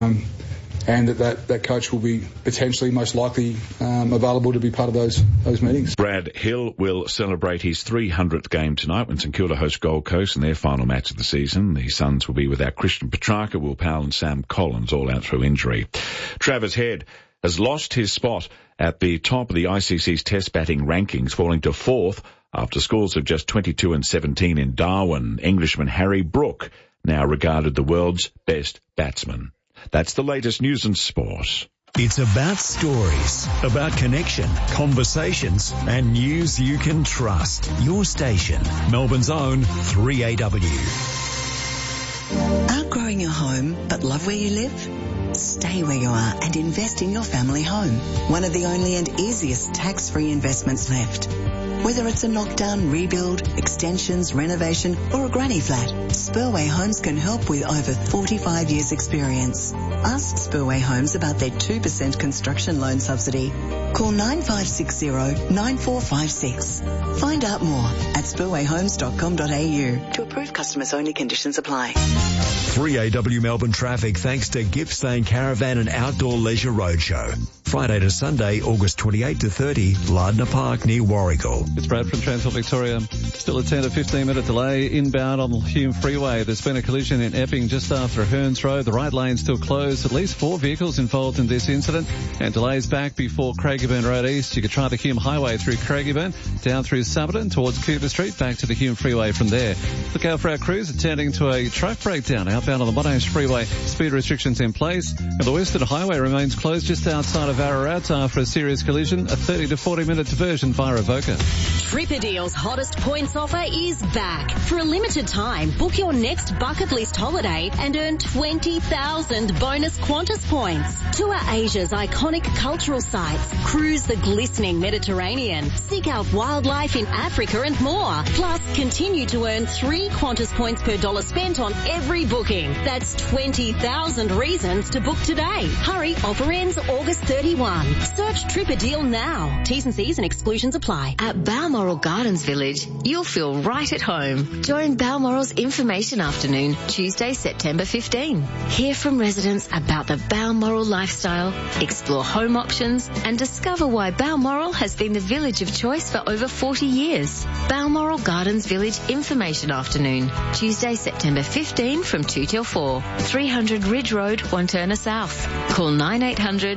and that coach will be potentially most likely available to be part of those meetings. Brad Hill will celebrate his 300th game tonight when St Kilda host Gold Coast in their final match of the season. The Suns will be without Christian Petrarca, Will Powell and Sam Collins, all out through injury. Travis Head has lost his spot at the top of the ICC's test batting rankings, falling to fourth after scores of just 22 and 17 in Darwin. Englishman Harry Brook, now regarded the world's best batsman. That's the latest news and sport. It's about stories, about connection, conversations, and news you can trust. Your station, Melbourne's own 3AW. Outgrowing your home, but love where you live? Stay where you are and invest in your family home. One of the only and easiest tax-free investments left. Whether it's a knockdown, rebuild, extensions, renovation, or a granny flat, Spurway Homes can help with over 45 years experience. Ask Spurway Homes about their 2% construction loan subsidy. Call 9560-9456. Find out more at spurwayhomes.com.au. To approve customers only, conditions apply. 3AW Melbourne traffic thanks to Gipps Lane Caravan and Outdoor Leisure Roadshow. Friday to Sunday, August 28 to 30, Lardner Park near Warragul. It's Brad from Transvaal Victoria. Still a 10 to 15 minute delay inbound on the Hume Freeway. There's been a collision in Epping just after Hearns Road. The right lane still closed. At least 4 vehicles involved in this incident. And delays back before Craigieburn Road East. You could try the Hume Highway through Craigieburn, down through Summerton towards Cooper Street, back to the Hume Freeway from there. Look out for our crews attending to a truck breakdown outbound on the Monash Freeway. Speed restrictions in place. And the Western Highway remains closed just outside of Ararat after a serious collision. A 30 to 40 minute diversion via Avoca. Tripperdeal's hottest points offer is back. For a limited time, book your next bucket list holiday and earn 20,000 bonus Qantas points. Tour Asia's iconic cultural sites, cruise the glistening Mediterranean, seek out wildlife in Africa and more. Plus, continue to earn 3 Qantas points per dollar spent on every booking. That's 20,000 reasons to book today. Hurry, offer ends August 31. Search Tripperdeal now. T's and C's and exclusions apply. At Balmoral Gardens Village, you'll feel right at home. Join Balmoral's Information Afternoon, Tuesday, September 15. Hear from residents about the Balmoral lifestyle, explore home options, and discover why Balmoral has been the village of choice for over 40 years. Balmoral Gardens Village Information Afternoon, Tuesday, September 15 from 2 till 4. 300 Ridge Road, Wantirna South. Call 9800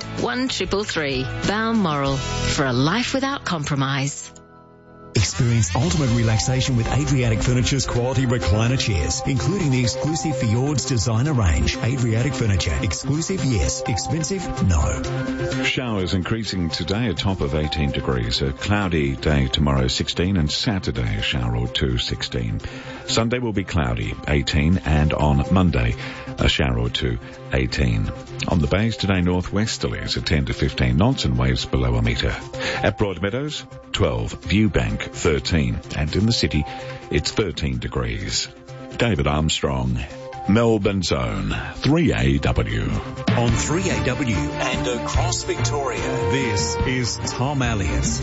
1333. Balmoral, for a life without compromise. Experience ultimate relaxation with Adriatic Furniture's quality recliner chairs, including the exclusive Fjords designer range. Adriatic Furniture. Exclusive, yes. Expensive, no. Showers increasing today, a top of 18 degrees. A cloudy day tomorrow, 16, and Saturday, a shower or two, 16. Sunday will be cloudy, 18, and on Monday, a shower or two, 18. On the bays today, northwesterlies at 10 to 15 knots and waves below a metre. At Broadmeadows, 12. Viewbank, 13. And in the city, it's 13 degrees. David Armstrong, Melbourne's own 3AW. On 3AW and across Victoria, this is Tom Elliott.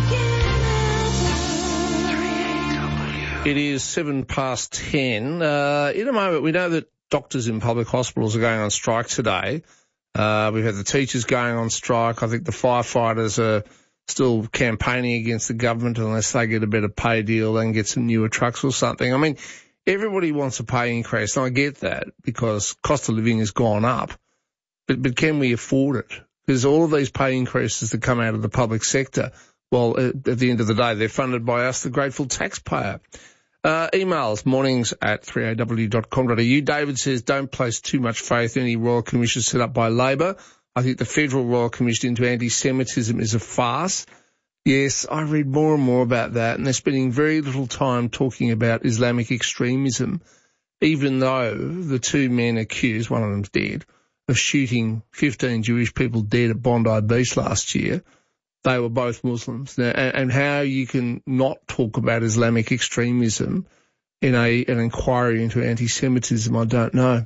It is 10:07. In a moment, we know that doctors in public hospitals are going on strike today. We've had the teachers going on strike. I think the firefighters are still campaigning against the government unless they get a better pay deal and get some newer trucks or something. I mean, everybody wants a pay increase, and I get that because cost of living has gone up. But can we afford it? Because all of these pay increases that come out of the public sector, well, at the end of the day, they're funded by us, the grateful taxpayer. Emails, mornings@3aw.com.au. David says, don't place too much faith in any Royal Commission set up by Labor. I think the Federal Royal Commission into anti-Semitism is a farce. Yes, I read more and more about that, and they're spending very little time talking about Islamic extremism, even though the 2 men accused, one of them's dead, of shooting 15 Jewish people dead at Bondi Beach last year, they were both Muslims. Now, and how you can not talk about Islamic extremism in an inquiry into anti-Semitism, I don't know.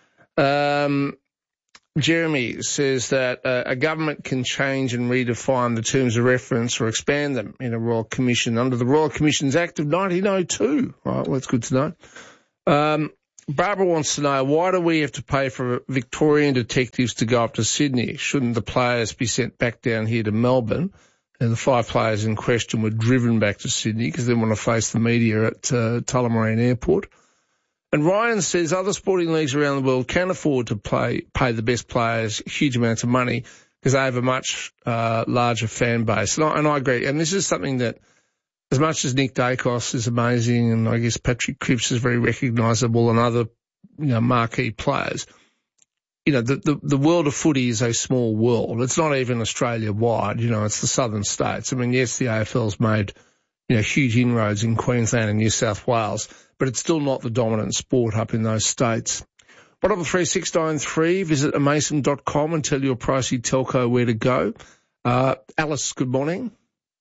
Jeremy says that a government can change and redefine the terms of reference or expand them in a Royal Commission under the Royal Commissions Act of 1902. Right, well, that's good to know. Barbara wants to know, why do we have to pay for Victorian detectives to go up to Sydney? Shouldn't the players be sent back down here to Melbourne? And the 5 players in question were driven back to Sydney because they want to face the media at Tullamarine Airport. And Ryan says other sporting leagues around the world can afford to pay the best players huge amounts of money because they have a much larger fan base. And I agree. And this is something that, as much as Nick Dacos is amazing and I guess Patrick Cripps is very recognisable and other, marquee players, the world of footy is a small world. It's not even Australia-wide, it's the southern states. I mean, yes, the AFL's made, huge inroads in Queensland and New South Wales, but it's still not the dominant sport up in those states. 133693, visit amason.com and tell your pricey telco where to go. Alice, good morning.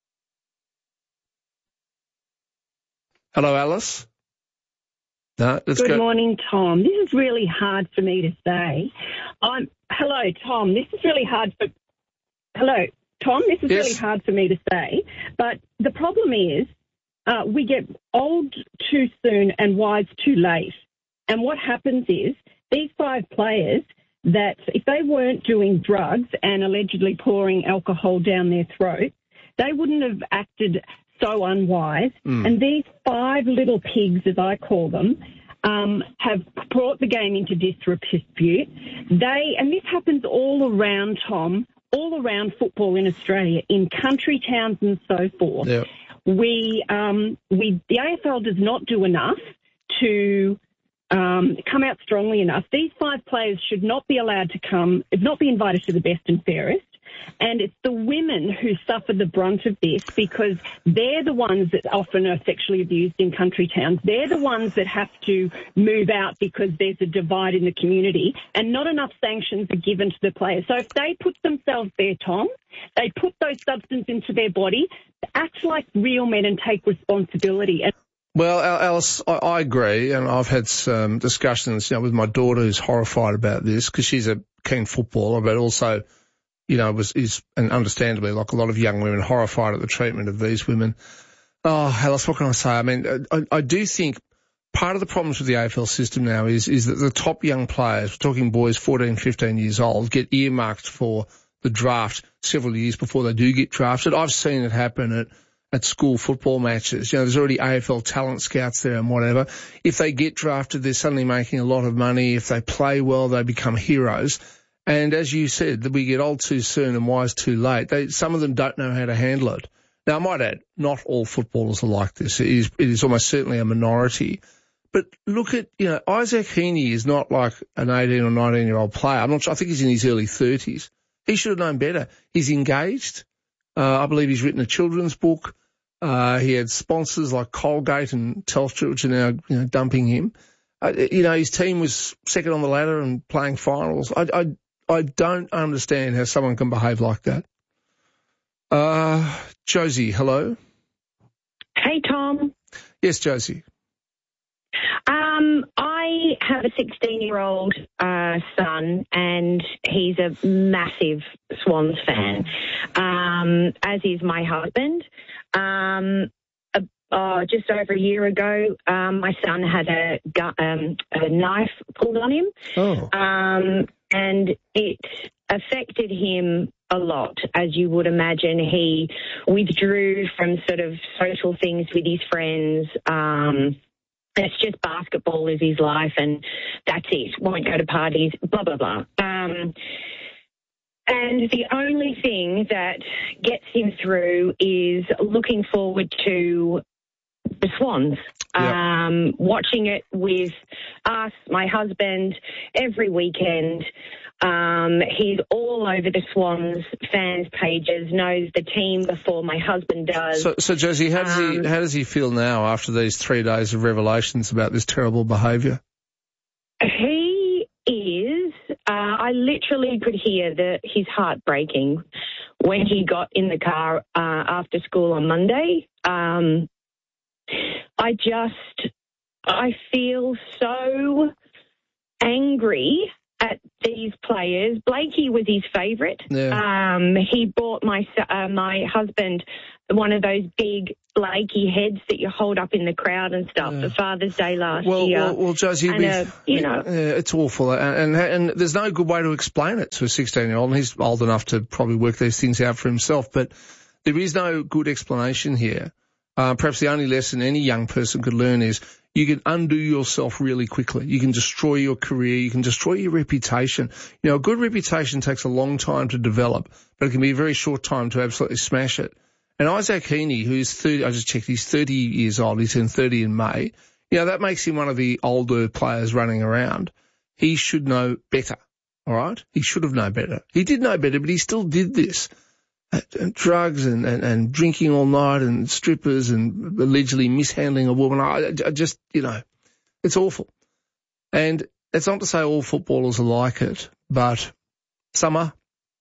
Hello, Alice. No, let's go. Good morning, Tom. This is really hard for me to say. Hello, Tom. This is really hard for... Hello, Tom. This is really hard for me to say. But the problem is we get old too soon and wise too late. And what happens is these 5 players that if they weren't doing drugs and allegedly pouring alcohol down their throat, they wouldn't have acted so unwise. And these 5 little pigs, as I call them, have brought the game into disrepute. And this happens all around, Tom, all around football in Australia, in country towns and so forth. Yep. The AFL does not do enough to come out strongly enough. These 5 players should not be allowed to not be invited to the best and fairest. And it's the women who suffer the brunt of this because they're the ones that often are sexually abused in country towns. They're the ones that have to move out because there's a divide in the community and not enough sanctions are given to the players. So if they put themselves there, Tom, they put those substances into their body, act like real men and take responsibility. Well, Alice, I agree, and I've had some discussions, with my daughter who's horrified about this because she's a keen footballer, but also, is and understandably, like a lot of young women, horrified at the treatment of these women. Oh, Alice, what can I say? I mean, I do think part of the problems with the AFL system now is that the top young players, we're talking boys 14, 15 years old, get earmarked for the draft several years before they do get drafted. I've seen it happen at school football matches. There's already AFL talent scouts there and whatever. If they get drafted, they're suddenly making a lot of money. If they play well, they become heroes. And as you said, that we get old too soon and wise too late. Some of them don't know how to handle it. Now, I might add, not all footballers are like this. It is almost certainly a minority. But look at, Isaac Heaney is not like an 18 or 19-year-old player. I'm not sure. I think he's in his early 30s. He should have known better. He's engaged. I believe he's written a children's book. He had sponsors like Colgate and Telstra, which are now, dumping him. His team was second on the ladder and playing finals. I don't understand how someone can behave like that. Josie, hello. Hey, Tom. Yes, Josie. I have a 16-year-old son, and he's a massive Swans fan, as is my husband. Just over a year ago, my son had a knife pulled on him. Oh. And it affected him a lot, as you would imagine. He withdrew from sort of social things with his friends. It's just basketball is his life, and that's it. Won't go to parties, blah, blah, blah. And the only thing that gets him through is looking forward to the Swans, watching it with us, my husband, every weekend. He's all over the Swans fans pages, knows the team before my husband does. So Josie, how does he feel now after these 3 days of revelations about this terrible behaviour? He is. I literally could hear his heart breaking when he got in the car after school on Monday. I feel so angry at these players. Blakey was his favourite. Yeah. He bought my husband one of those big Blakey heads that you hold up in the crowd and stuff for Father's Day last year. Well, Josie, it's awful, and there's no good way to explain it to a 16-year-old, and he's old enough to probably work these things out for himself, but there is no good explanation here. Perhaps the only lesson any young person could learn is you can undo yourself really quickly. You can destroy your career. You can destroy your reputation. You know, a good reputation takes a long time to develop, but it can be a very short time to absolutely smash it. And Isaac Heaney, who's 30, I just checked, he's 30 years old. He turned 30 in May. You know, that makes him one of the older players running around. He should know better, all right? He should have known better. He did know better, but he still did this. Drugs and drinking all night and strippers and allegedly mishandling a woman. I just, you know, it's awful. And it's not to say all footballers are like it, but some are.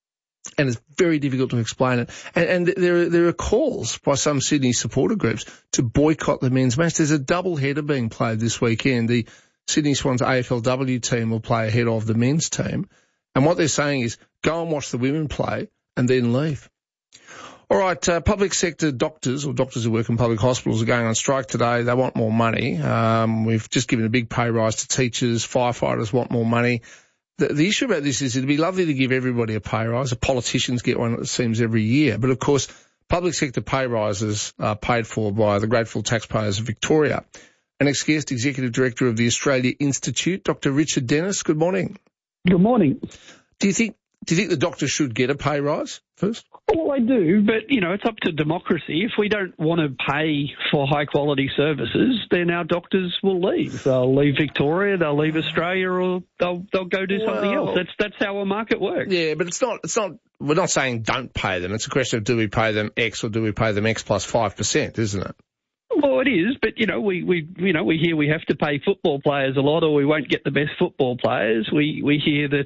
And it's very difficult to explain it. And there are calls by some Sydney supporter groups to boycott the men's match. There's a double header being played this weekend. The Sydney Swans AFLW team will play ahead of the men's team. And what they're saying is go and watch the women play and then leave. All right, public sector doctors or doctors who work in public hospitals are going on strike today. They want more money. We've just given a big pay rise to teachers. Firefighters want more money. The issue about this is it'd be lovely to give everybody a pay rise. The politicians get one, it seems, every year. But, of course, public sector pay rises are paid for by the grateful taxpayers of Victoria. An ex-guest executive director of the Australia Institute, Dr. Richard Dennis. Good morning. Good morning. Do you think the doctors should get a pay rise first? Well, I do, but, you know, it's up to democracy. If we don't want to pay for high-quality services, then our doctors will leave. They'll leave Victoria, they'll leave Australia, or they'll go do something else. That's how a market works. Yeah, but it's not. We're not saying don't pay them. It's a question of do we pay them X or do we pay them X plus 5%, isn't it? Well, it is, but, you know, we hear we have to pay football players a lot or we won't get the best football players. We hear that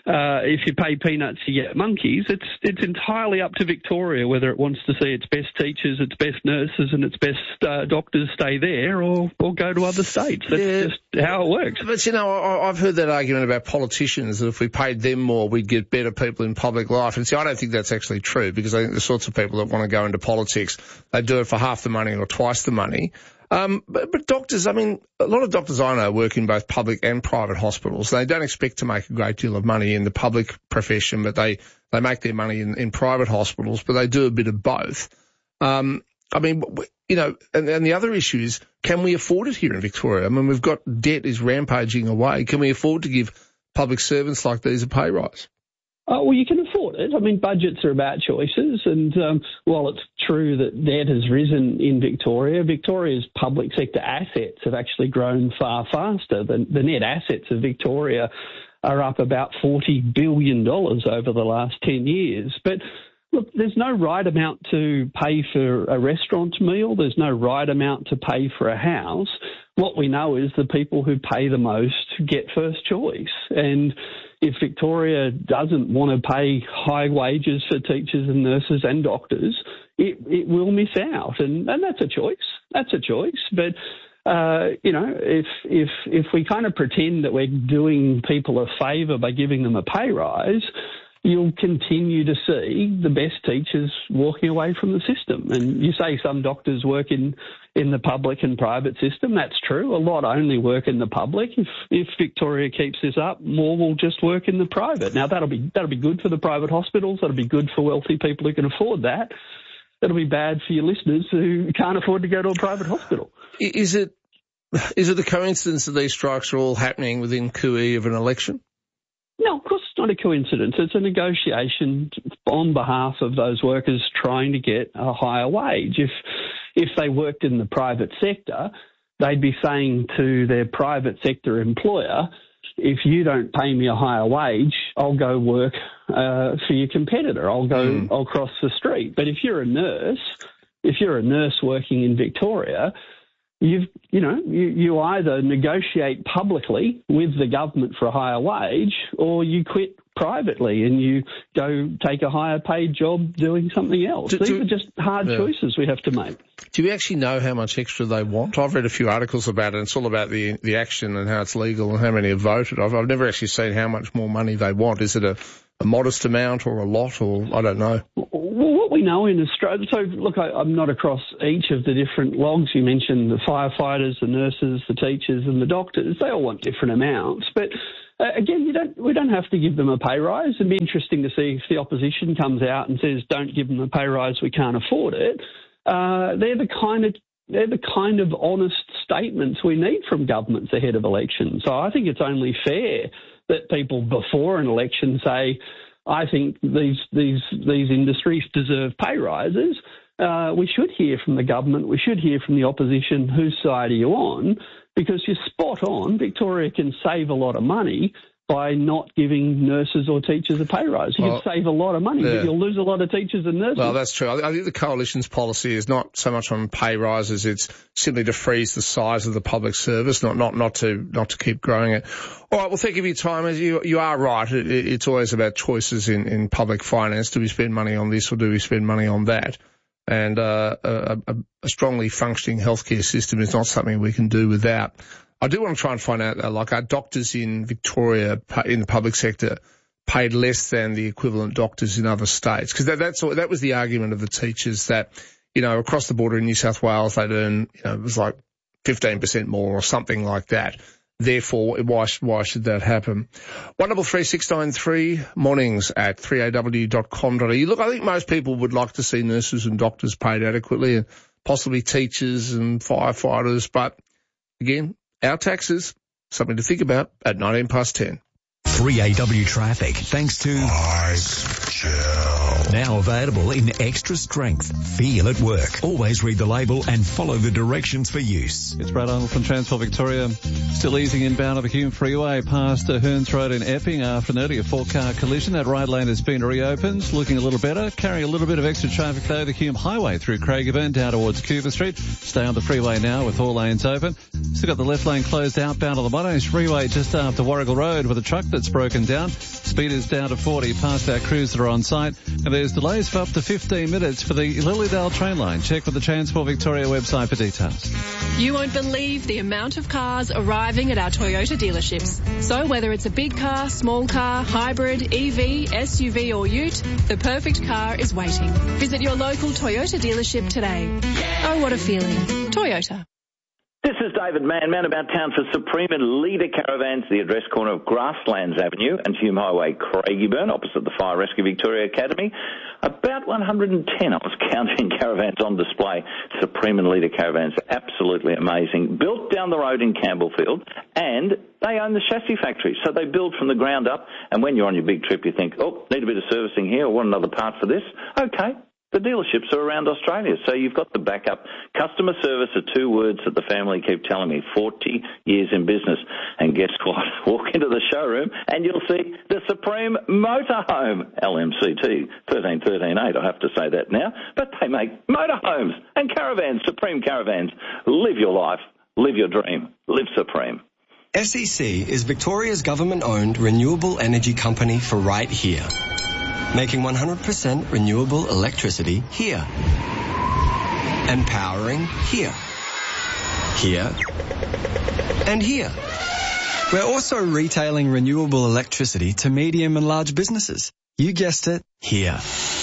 if you pay peanuts, you get monkeys. It's entirely up to Victoria whether it wants to see its best teachers, its best nurses and its best doctors stay there or go to other states. That's just how it works. But, you know, I've heard that argument about politicians that if we paid them more, we'd get better people in public life. And see, I don't think that's actually true because I think the sorts of people that want to go into politics, they do it for half the money or twice the money. But doctors, I mean, a lot of doctors I know work in both public and private hospitals. They don't expect to make a great deal of money in the public profession, but they make their money in private hospitals, but they do a bit of both. I mean, you know, and the other issue is, can we afford it here in Victoria? I mean, we've got debt is rampaging away. Can we afford to give public servants like these a pay rise? Well, you can afford it. I mean, budgets are about choices, and while it's true that debt has risen in Victoria, Victoria's public sector assets have actually grown far faster. The net assets of Victoria are up about $40 billion over the last 10 years. But look, there's no right amount to pay for a restaurant meal. There's no right amount to pay for a house. What we know is the people who pay the most get first choice. And if Victoria doesn't want to pay high wages for teachers and nurses and doctors, it will miss out. And that's a choice. That's a choice. But, you know, if we kind of pretend that we're doing people a favour by giving them a pay rise, you'll continue to see the best teachers walking away from the system. And you say some doctors work in the public and private system. That's true. A lot only work in the public. If Victoria keeps this up, more will just work in the private. Now, that'll be good for the private hospitals. That'll be good for wealthy people who can afford that. That'll be bad for your listeners who can't afford to go to a private hospital. Is it a coincidence that these strikes are all happening within cooee of an election? No, of course it's not a coincidence. It's a negotiation on behalf of those workers trying to get a higher wage. If they worked in the private sector, they'd be saying to their private sector employer, if you don't pay me a higher wage, I'll go work for your competitor. I'll cross the street. But if you're a nurse working in Victoria, you either negotiate publicly with the government for a higher wage or you quit privately and you go take a higher paid job doing something else. These are just hard choices we have to make. Do you actually know how much extra they want? I've read a few articles about it, and it's all about the action and how it's legal and how many have voted. I've never actually seen how much more money they want. Is it a modest amount or a lot, or I don't know? Well, what we know in Australia, so look, I'm not across each of the different logs. You mentioned the firefighters, the nurses, the teachers and the doctors. They all want different amounts. But again, we don't have to give them a pay rise. It'd be interesting to see if the opposition comes out and says, don't give them a pay rise, we can't afford it. They're the kind of honest statements we need from governments ahead of elections. So I think it's only fair that people before an election say, I think these industries deserve pay rises. We should hear from the government. We should hear from the opposition. Whose side are you on? Because you're spot on. Victoria can save a lot of money by not giving nurses or teachers a pay rise. You can save a lot of money, but you'll lose a lot of teachers and nurses. Well, that's true. I think the Coalition's policy is not so much on pay rises, it's simply to freeze the size of the public service, not to keep growing it. All right, well, thank you for your time. You are right. It's always about choices in public finance. Do we spend money on this or do we spend money on that? And a strongly functioning healthcare system is not something we can do without. I do want to try and find out, like, are doctors in Victoria in the public sector paid less than the equivalent doctors in other states? Because that was the argument of the teachers that, across the border in New South Wales, they'd earn, it was like 15% more or something like that. Therefore, why should that happen? 133693 mornings at 3aw.com.au. Look, I think most people would like to see nurses and doctors paid adequately, and possibly teachers and firefighters, but again, our taxes, something to think about at 10. 3AW traffic, thanks to now available in extra strength. Feel at work. Always read the label and follow the directions for use. It's Brad Arnold from Transport Victoria. Still easing inbound of the Hume Freeway past Hearns Road in Epping after an earlier 4-car collision. That right lane has been reopened, looking a little better. Carrying a little bit of extra traffic though, the Hume Highway through Craigieburn down towards Cooper Street. Stay on the freeway now with all lanes open. Still got the left lane closed outbound on the Monash Freeway just after Warrigal Road with a truck that's broken down. Speed is down to 40 past our crews that are on site. And there's delays for up to 15 minutes for the Lilydale train line. Check with the Transport Victoria website for details. You won't believe the amount of cars arriving at our Toyota dealerships. So whether it's a big car, small car, hybrid, EV, SUV or ute, the perfect car is waiting. Visit your local Toyota dealership today. Oh, what a feeling. Toyota. This is David Mann about town for Supreme and Leader Caravans, the address corner of Grasslands Avenue and Hume Highway, Craigieburn, opposite the Fire Rescue Victoria Academy. About 110, I was counting, caravans on display. Supreme and Leader Caravans, absolutely amazing. Built down the road in Campbellfield, and they own the chassis factory, so they build from the ground up. And when you're on your big trip, you think, need a bit of servicing here, or want another part for this? Okay. The dealerships are around Australia, so you've got the backup. Customer service are 2 words that the family keep telling me. 40 years in business. And guess what? Walk into the showroom and you'll see the Supreme Motorhome, LMCT 13138. I have to say that now. But they make motorhomes and caravans, Supreme Caravans. Live your life. Live your dream. Live Supreme. SEC is Victoria's government-owned renewable energy company for right here. Making 100% renewable electricity here. And powering here. Here. And here. We're also retailing renewable electricity to medium and large businesses. You guessed it, here.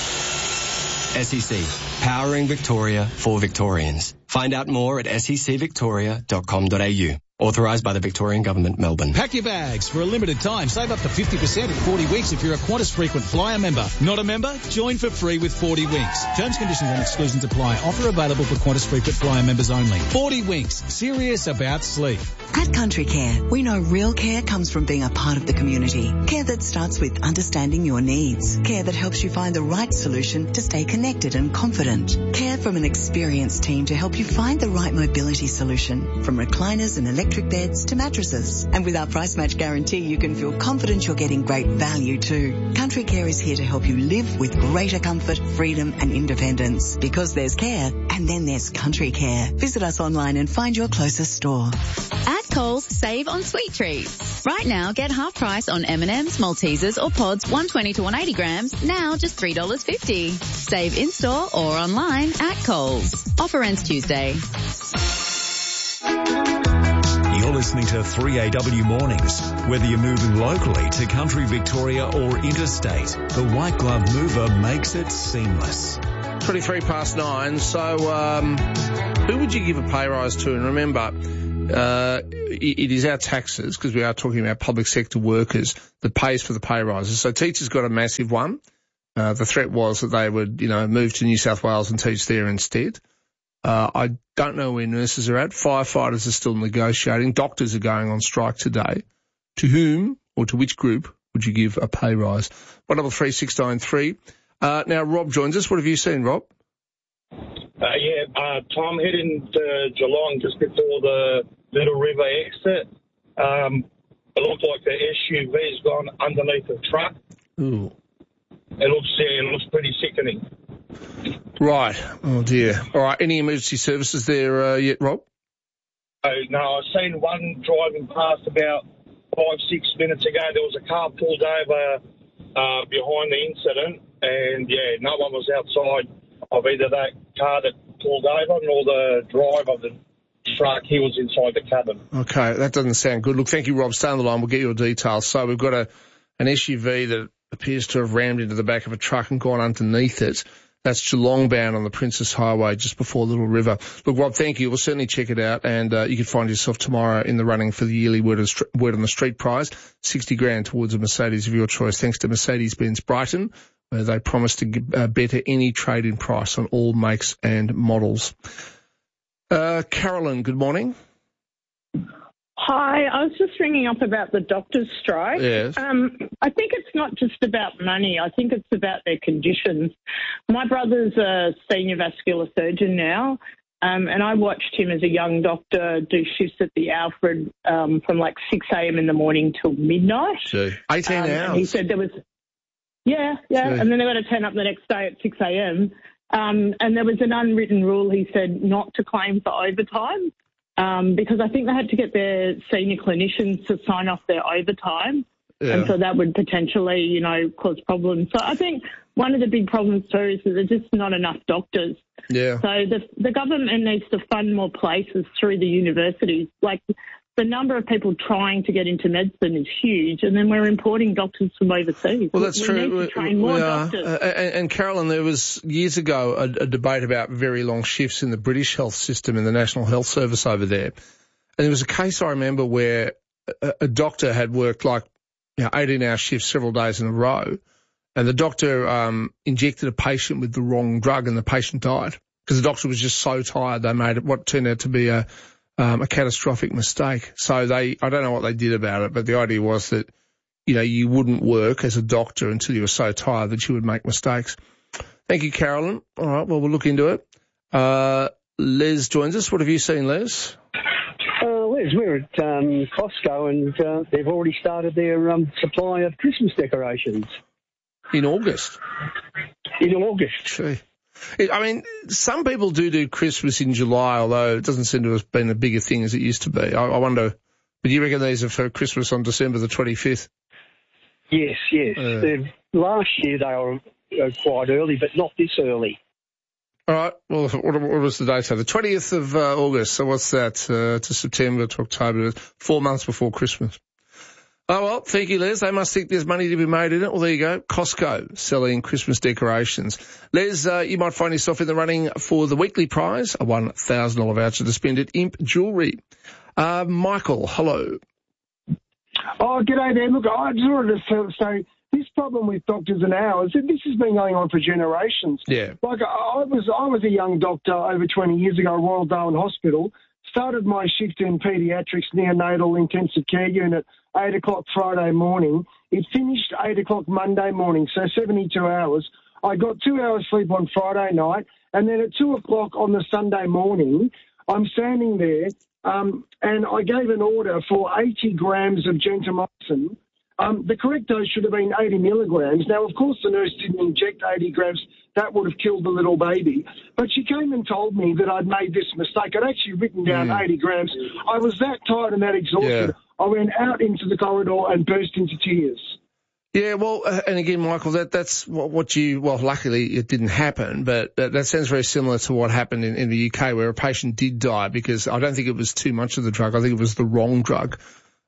SEC, powering Victoria for Victorians. Find out more at secvictoria.com.au. Authorised by the Victorian Government, Melbourne. Pack your bags for a limited time. Save up to 50% at 40 weeks if you're a Qantas Frequent Flyer member. Not a member? Join for free with 40 Winks. Terms, conditions and exclusions apply. Offer available for Qantas Frequent Flyer members only. 40 Winks. Serious about sleep. At Country Care, we know real care comes from being a part of the community. Care that starts with understanding your needs. Care that helps you find the right solution to stay connected and confident. Care from an experienced team to help you find the right mobility solution. From recliners and electric beds to mattresses. And with our price match guarantee, you can feel confident you're getting great value too. Country Care is here to help you live with greater comfort, freedom and independence. Because there's care, and then there's Country Care. Visit us online and find your closest store. At Coles, save on sweet treats. Right now, get half price on M&M's, Maltesers or pods 120 to 180 grams, now just $3.50. Save in-store or online at Coles. Offer ends Tuesday. You're listening to 3AW Mornings. Whether you're moving locally to country Victoria or interstate, the White Glove Mover makes it seamless. 23 past 9. So, who would you give a pay rise to? And remember, it is our taxes, because we are talking about public sector workers, that pays for the pay rises. So teachers got a massive one. The threat was that they would, move to New South Wales and teach there instead. I don't know where nurses are at. Firefighters are still negotiating. Doctors are going on strike today. To whom or to which group would you give a pay rise? 133693. Now, Rob joins us. What have you seen, Rob? Tom, heading to Geelong just before the Little River exit. It looks like the SUV's gone underneath the truck. Ooh. It looks pretty sickening. Right. Oh, dear. All right. Any emergency services there yet, Rob? No, I've seen one driving past about 5-6 minutes ago. There was a car pulled over behind the incident, and, no one was outside of either that car that pulled over nor the driver of the truck. He was inside the cabin. Okay, that doesn't sound good. Look, thank you, Rob. Stay on the line. We'll get your details. So we've got an SUV that appears to have rammed into the back of a truck and gone underneath it. That's Geelong bound on the Princess Highway just before Little River. Look, Rob, thank you. We'll certainly check it out, and you can find yourself tomorrow in the running for the yearly Word on the Street prize, $60,000 towards a Mercedes of your choice, thanks to Mercedes-Benz Brighton, where they promise to better any trade-in price on all makes and models. Carolyn, good morning. Hi, I was just ringing up about the doctors' strike. Yes. I think it's not just about money. I think it's about their conditions. My brother's a senior vascular surgeon now, and I watched him as a young doctor do shifts at the Alfred from like 6 a.m. in the morning till midnight. Gee. 18 hours. And he said there was... Yeah, and then they got to turn up the next day at 6 a.m. And there was an unwritten rule, he said, not to claim for overtime. Because I think they had to get their senior clinicians to sign off their overtime. Yeah. And so that would potentially, cause problems. So I think one of the big problems too is that there's just not enough doctors. Yeah. So the government needs to fund more places through the universities. Like the number of people trying to get into medicine is huge, and then we're importing doctors from overseas. Well, that's true. We need to train more doctors. And Carolyn, there was years ago a debate about very long shifts in the British health system in the National Health Service over there. And there was a case I remember where a doctor had worked 18-hour shifts several days in a row, and the doctor injected a patient with the wrong drug, and the patient died because the doctor was just so tired they made it what turned out to be a catastrophic mistake. So I don't know what they did about it, but the idea was that, you wouldn't work as a doctor until you were so tired that you would make mistakes. Thank you, Carolyn. All right, well, we'll look into it. Les joins us. What have you seen, Les? Les, we're at Costco, and they've already started their supply of Christmas decorations. In August? In August. Gee. I mean, some people do Christmas in July, although it doesn't seem to have been a bigger thing as it used to be. I wonder, but you reckon these are for Christmas on December the 25th? Yes. Last year they were quite early, but not this early. All right. Well, what was the date? So the 20th of August. So what's that? To September to October, 4 months before Christmas. Oh, well, thank you, Les. They must think there's money to be made in it. Well, there you go. Costco selling Christmas decorations. Les, you might find yourself in the running for the weekly prize, a $1,000 voucher to spend at Imp Jewellery. Michael, hello. Oh, g'day there. Look, I just wanted to say this problem with doctors and hours, this has been going on for generations. Yeah. Like, I was a young doctor over 20 years ago at Royal Darwin Hospital, started my shift in paediatrics neonatal intensive care unit 8 o'clock Friday morning. It finished 8 o'clock Monday morning, so 72 hours. I got 2 hours sleep on Friday night, and then at 2 o'clock on the Sunday morning, I'm standing there, and I gave an order for 80 grams of gentamicin The correct dose should have been 80 milligrams. Now, of course, the nurse didn't inject 80 grams. That would have killed the little baby. But she came and told me that I'd made this mistake. I'd actually written down 80 grams. I was that tired and that exhausted. I went out into the corridor and burst into tears. Yeah, well, and again, Michael, that's what you, well, luckily it didn't happen, but that sounds very similar to what happened in the UK where a patient did die because I don't think it was too much of the drug. I think it was the wrong drug.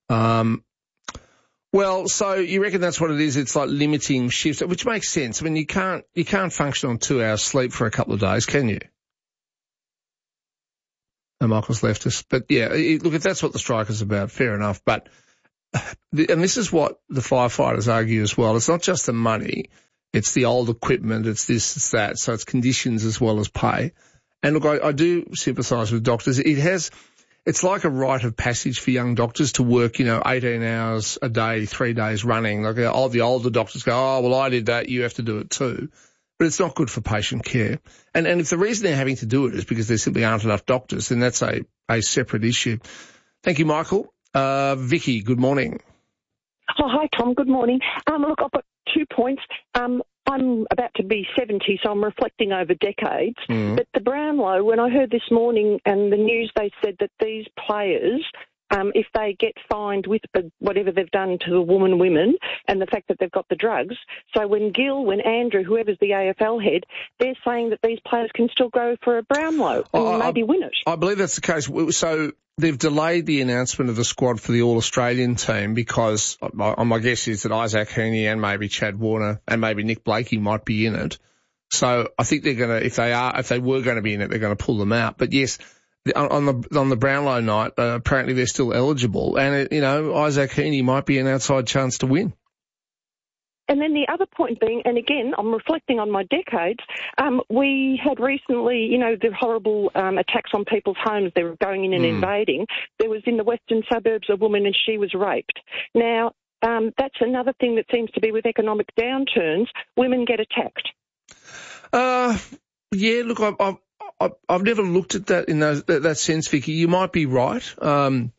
Well, so you reckon that's what it is? It's like limiting shifts, which makes sense. I mean, you can't function on 2 hours sleep for a couple of days, can you? And Michael's left us. But yeah, look, if that's what the strike is about, fair enough. But, and this is what the firefighters argue as well. It's not just the money. It's the old equipment. It's this, it's that. So it's conditions as well as pay. And look, I do sympathise with doctors. It's like a rite of passage for young doctors to work, 18 hours a day, 3 days running. Like all the older doctors go, oh, well, I did that. You have to do it too. But it's not good for patient care. And if the reason they're having to do it is because there simply aren't enough doctors, then that's a separate issue. Thank you, Michael. Vicky, good morning. Oh, hi, Tom. Good morning. Look, I've got 2 points. I'm about to be 70, so I'm reflecting over decades. But the Brownlow, when I heard this morning and the news, they said that these players, if they get fined with whatever they've done to the women, and the fact that they've got the drugs, so when Gill, when Andrew, whoever's the AFL head, they're saying that these players can still go for a Brownlow and maybe win it. I believe that's the case. So they've delayed the announcement of the squad for the All-Australian team because my guess is that Isaac Heaney and maybe Chad Warner and maybe Nick Blakey might be in it. So I think they're going to, if they were going to be in it, they're going to pull them out. But yes, on the Brownlow night, apparently they're still eligible. And, Isaac Heaney might be an outside chance to win. And then the other point being, and again, I'm reflecting on my decades, we had recently, the horrible attacks on people's homes. They were going in and invading. There was in the western suburbs a woman and she was raped. Now, that's another thing that seems to be with economic downturns. Women get attacked. Yeah, look, I've never looked at that in that sense, Vicky. You might be right. I'm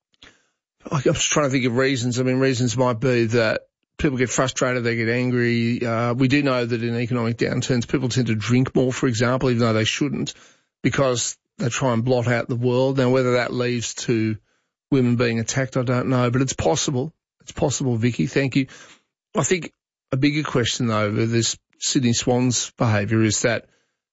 just trying to think of reasons. I mean, reasons might be that people get frustrated, they get angry. We do know that in economic downturns, people tend to drink more, for example, even though they shouldn't, because they try and blot out the world. Now, whether that leads to women being attacked, I don't know, but it's possible. It's possible, Vicky. Thank you. I think a bigger question, though, with this Sydney Swans behaviour is that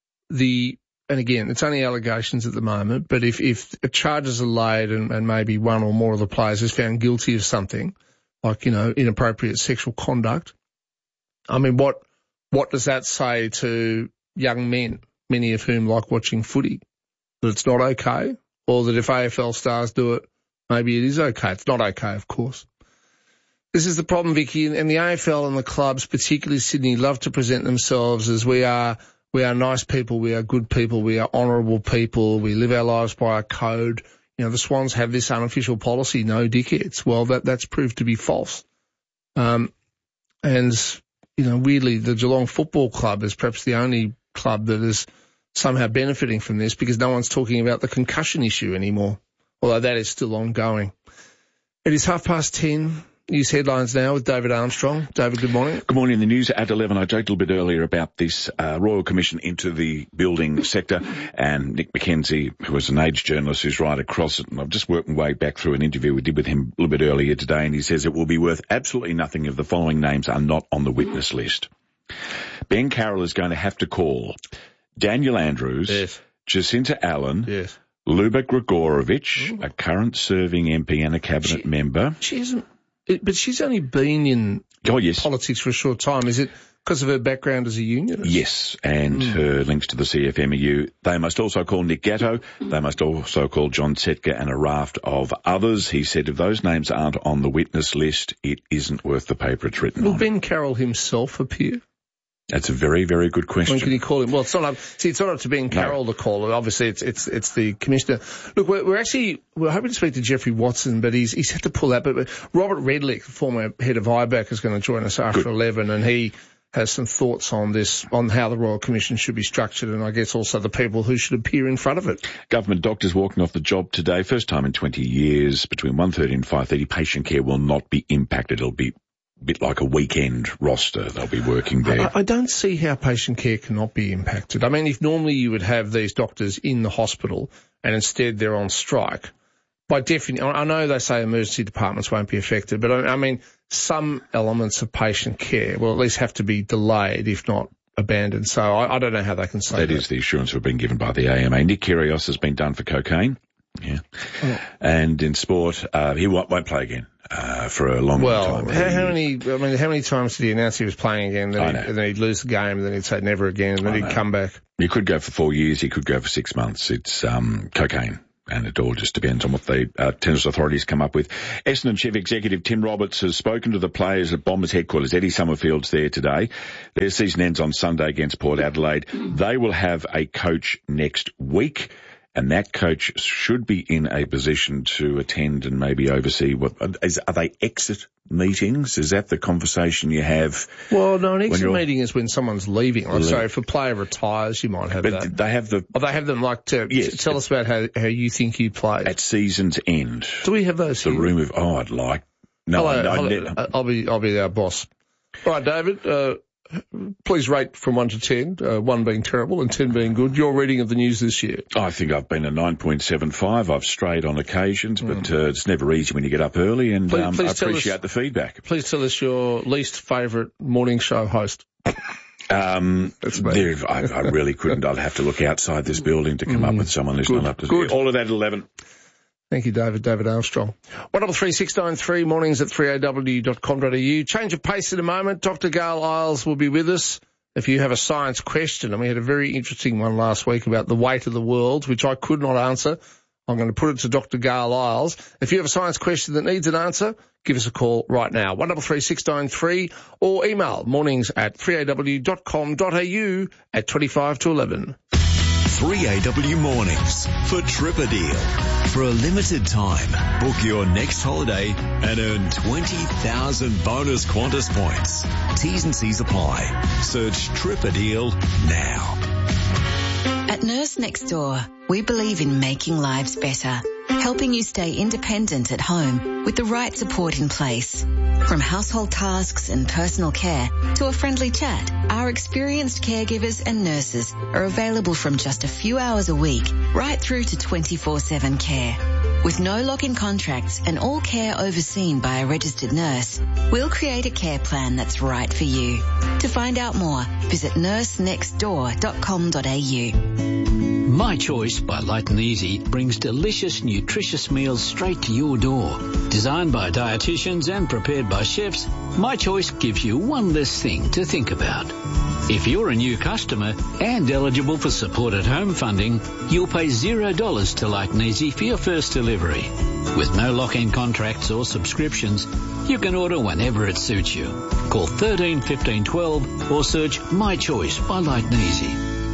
and again, it's only allegations at the moment, but if charges are laid and maybe one or more of the players is found guilty of something, like, inappropriate sexual conduct, I mean, what does that say to young men, many of whom like watching footy? That it's not okay? Or that if AFL stars do it, maybe it is okay? It's not okay, of course. This is the problem, Vicky, and the AFL and the clubs, particularly Sydney, love to present themselves as we are nice people, we are good people, we are honourable people, we live our lives by a code. The Swans have this unofficial policy, no dickheads. Well, that's proved to be false. And, weirdly, the Geelong Football Club is perhaps the only club that is somehow benefiting from this because no one's talking about the concussion issue anymore, although that is still ongoing. It is 10:30. News headlines now with David Armstrong. David, good morning. Good morning. The news at 11. I joked a little bit earlier about this Royal Commission into the building sector, and Nick McKenzie, who was an age journalist who's right across it, and I've just worked my way back through an interview we did with him a little bit earlier today, and he says it will be worth absolutely nothing if the following names are not on the witness list. Ben Carroll is going to have to call Daniel Andrews, yes. Jacinta Allen, yes. Luba Gregorovich, a current serving MP and a cabinet member. She isn't. But she's only been in politics for a short time. Is it because of her background as a unionist? Yes, and her links to the CFMEU. They must also call Nick Gatto. They must also call John Setka and a raft of others. He said if those names aren't on the witness list, it isn't worth the paper it's written on. Will Ben Carroll himself appear? That's a very, very good question. When can he call him? Well, it's not up to Ben Carroll to call it. Obviously, it's the commissioner. Look, we're hoping to speak to Jeffrey Watson, but he's had to pull out. But Robert Redlich, former head of IBAC, is going to join us after 11, and he has some thoughts on this, on how the Royal Commission should be structured, and I guess also the people who should appear in front of it. Government doctors walking off the job today, first time in 20 years, between 1:30 and 5:30. Patient care will not be impacted. It'll be bit like a weekend roster. They'll be working there. I don't see how patient care cannot be impacted. I mean, if normally you would have these doctors in the hospital and instead they're on strike, by definition, I know they say emergency departments won't be affected, but I mean, some elements of patient care will at least have to be delayed, if not abandoned. So I don't know how they can say that. That is the assurance we've been given by the AMA. Nick Kyrgios has been done for cocaine. Yeah. Oh. And in sport, he won't play again. For a long time. How many times did he announce he was playing again? And then he'd lose the game, and then he'd say never again, and then he'd come back. He could go for 4 years. He could go for 6 months. It's cocaine. And it all just depends on what the tennis authorities come up with. Essendon Chief Executive Tim Roberts has spoken to the players at Bombers headquarters. Eddie Summerfield's there today. Their season ends on Sunday against Port Adelaide. They will have a coach next week. And that coach should be in a position to attend and maybe oversee are they exit meetings? Is that the conversation you have? Well, no, an exit meeting is when someone's leaving. Like, so if a player retires, you might have that. But they have they have them like tell us about how you think you played. At season's end. Do we have those here? The room of, I'd like. No, I'll be our boss. All right, David, please rate from 1 to 10, 1 being terrible and 10 being good, your reading of the news this year. I think I've been a 9.75. I've strayed on occasions, but it's never easy when you get up early, and I appreciate the feedback. Please tell us your least favourite morning show host. I really couldn't. I'd have to look outside this building to come up with someone who's not up to date. All of that at 11. Thank you, David. David Armstrong. 133 mornings at 3aw.com.au. Change of pace in a moment. Dr. Gail Isles will be with us if you have a science question. And we had a very interesting one last week about the weight of the world, which I could not answer. I'm going to put it to Dr. Gail Isles. If you have a science question that needs an answer, give us a call right now. 133 or email mornings at 3aw.com.au at 25 to 11. 3AW Mornings for Tripadeal. For a limited time, book your next holiday and earn 20,000 bonus Qantas points. T's and C's apply. Search Tripadeal now. At Nurse Next Door, we believe in making lives better, helping you stay independent at home with the right support in place. From household tasks and personal care to a friendly chat, our experienced caregivers and nurses are available from just a few hours a week right through to 24/7 care. With no lock-in contracts and all care overseen by a registered nurse, we'll create a care plan that's right for you. To find out more, visit nursenextdoor.com.au. My Choice by Light and Easy brings delicious, nutritious meals straight to your door. Designed by dietitians and prepared by chefs, My Choice gives you one less thing to think about. If you're a new customer and eligible for supported home funding, you'll pay $0 to Light and Easy for your first delivery. With no lock-in contracts or subscriptions, you can order whenever it suits you. Call 13 15 12 or search My Choice by Light and Easy.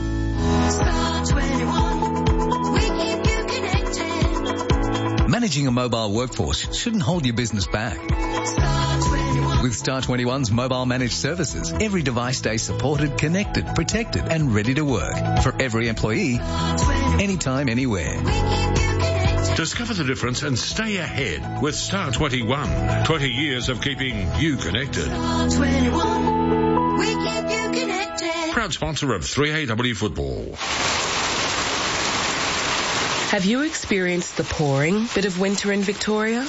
Managing a mobile workforce shouldn't hold your business back. With Star 21's mobile managed services, every device stays supported, connected, protected, and ready to work for every employee, anytime, anywhere. Discover the difference and stay ahead with Star 21. 20 years of keeping you connected. Star 21. We keep you connected. Proud sponsor of 3AW Football. Have you experienced the pouring bit of winter in Victoria?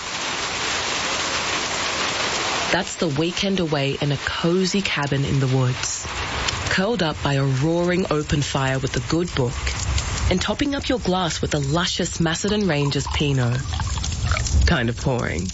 That's the weekend away in a cozy cabin in the woods, curled up by a roaring open fire with a good book, and topping up your glass with a luscious Macedon Rangers Pinot. Kind of pouring.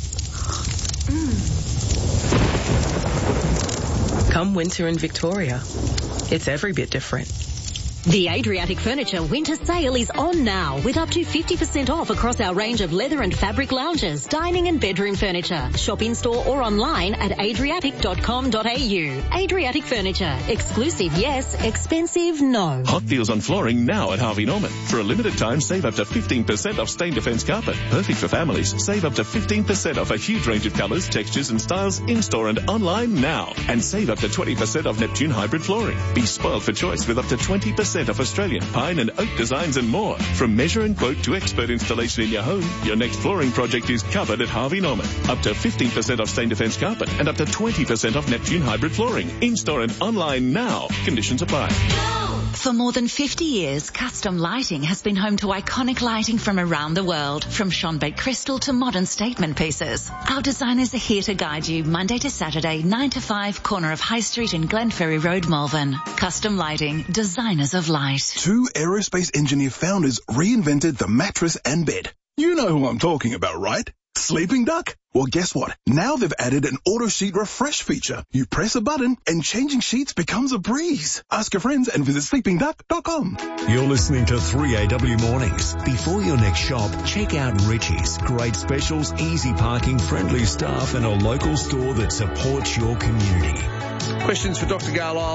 Come winter in Victoria, it's every bit different. The Adriatic Furniture Winter Sale is on now with up to 50% off across our range of leather and fabric lounges, dining and bedroom furniture. Shop in-store or online at adriatic.com.au. Adriatic Furniture. Exclusive, yes. Expensive, no. Hot deals on flooring now at Harvey Norman. For a limited time, save up to 15% off Stain Defense carpet. Perfect for families. Save up to 15% off a huge range of colours, textures and styles in-store and online now. And save up to 20% off Neptune hybrid flooring. Be spoiled for choice with up to 20% 50% off Australian pine and oak designs and more. From measure and quote to expert installation in your home, your next flooring project is covered at Harvey Norman. Up to 15% off stain defence carpet and up to 20% off Neptune hybrid flooring. In-store and online now. Conditions apply. For more than 50 years, Custom Lighting has been home to iconic lighting from around the world, from Schonbeck crystal to modern statement pieces. Our designers are here to guide you Monday to Saturday, 9 to 5, corner of High Street in Glenferrie Road, Malvern. Custom Lighting, designers of light. 2 aerospace engineer founders reinvented the mattress and bed. You know who I'm talking about, right? Sleeping Duck? Well, guess what? Now they've added an auto sheet refresh feature. You press a button and changing sheets becomes a breeze. Ask your friends and visit sleepingduck.com. You're listening to 3AW Mornings. Before your next shop, check out Richie's. Great specials, easy parking, friendly staff and a local store that supports your community. Questions for Dr. Garlyle.